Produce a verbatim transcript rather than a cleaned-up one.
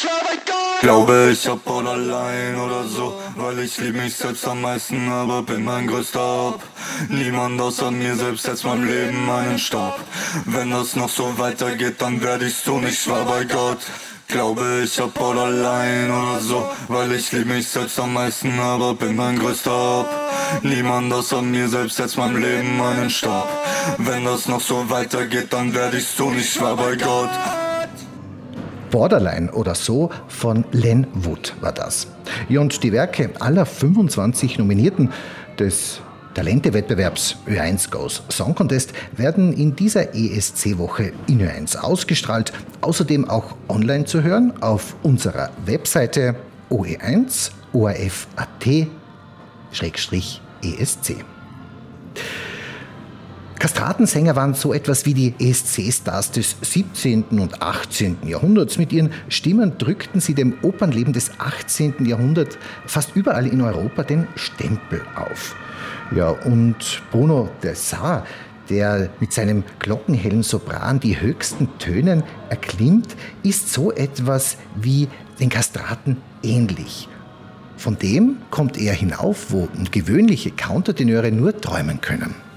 schwör bei Gott. Glaube ich hab Borderline oder so, weil ich lieb mich selbst am meisten, aber bin mein größter Haupt. Niemand außer mir selbst setzt meinem Leben einen Stopp. Wenn das noch so weitergeht, dann werde ich's tun, ich schwör bei Gott. Glaube ich hab Borderline oder so, weil ich lieb mich selbst am meisten, aber bin mein größter Haupt. Niemand außer mir selbst setzt meinem Leben einen Stopp. Wenn das noch so weitergeht, dann werde ich's tun, ich schwör bei Gott. Borderline oder so von Len Wood war das. Ja, und die Werke aller fünfundzwanzig Nominierten des Talente-Wettbewerbs Ö eins Goes Song Contest werden in dieser E S C-Woche in Ö eins ausgestrahlt, außerdem auch online zu hören auf unserer Webseite o e eins o r f punkt a t Schrägstrich E S C. Kastratensänger waren so etwas wie die E S C-Stars des siebzehnten und achtzehnten Jahrhunderts. Mit ihren Stimmen drückten sie dem Opernleben des achtzehnten Jahrhunderts fast überall in Europa den Stempel auf. Ja, und Bruno Dessart, der mit seinem glockenhellen Sopran die höchsten Töne erklimmt, ist so etwas wie den Kastraten ähnlich. Von dem kommt er hinauf, wo gewöhnliche Countertenöre nur träumen können.